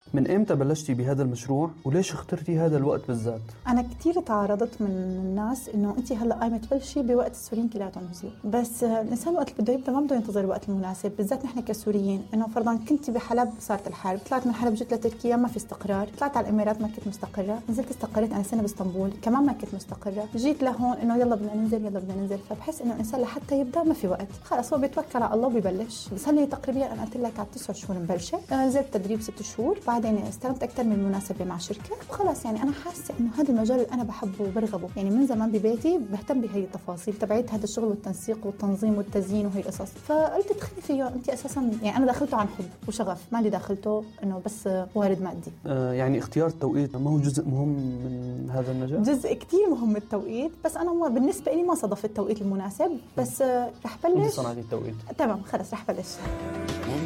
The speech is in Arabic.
من إمتى بلشتي بهذا المشروع وليش اخترتي هذا الوقت بالذات؟ أنا كتير تعرضت من الناس إنه أنت هلأ قايمة تبلشي بوقت السوريين كلياتهم نزلوا، بس الإنسان وقت اللي بده يبدأ ما بده ينتظر الوقت المناسب، بالذات نحن كسوريين. إنه فرضاً كنتي بحلب صارت الحرب، طلعت من حلب جيت لتركيا ما في استقرار، طلعت على الإمارات ما كنت مستقرة، نزلت استقريت أنا سنة باسطنبول كمان ما كنت مستقرة، جيت لهون إنه يلا بدنا ننزل يلا بدنا ننزل. فبحس إنه الإنسان لحتى يبدأ ما في وقت، خلاص هو بيتوكل على الله وبيبلش. بس هلي تقريبا أنا قلت لك على 9 شهور مبلشة، نزلت تدريب 6 شهور، بعدين استلمت أكثر من مناسبة مع شركة وخلاص. يعني أنا حاسة إنه هذا المجال اللي أنا بحبه وبرغبه، يعني من زمان ببيتي بهتم بهي التفاصيل تبعت هذا الشغل والتنسيق والتنظيم والتزيين وهي القصص. فقلت تدخلي فيه أنت أساسا، يعني أنا دخلته عن حب وشغف، ما اللي دخلته إنه بس وارد مادي. يعني اختيار التوقيت ما هو جزء مهم من هذا المجال؟ جزء كتير مهم التوقيت، بس أنا بالنسبة لي ما صادف التوقيت المناسب، بس رح بلش. صنعتي التوقيت؟ تمام خلص رح بلش.